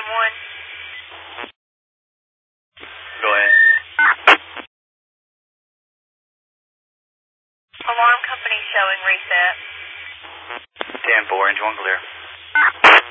AM1. Go ahead. Alarm company showing reset. 10-4, range 1 clear.